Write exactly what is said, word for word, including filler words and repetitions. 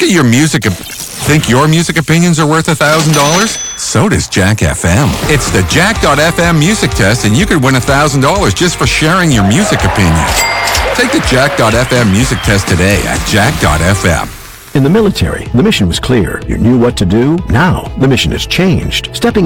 Think of your music... Op- Think your music opinions are worth one thousand dollars? So does Jack F M. It's the Jack dot F M music test, and you could win one thousand dollars just for sharing your music opinions. Take the Jack dot F M music test today at Jack dot F M. In the military, the mission was clear. You knew what to do. Now, the mission has changed. Stepping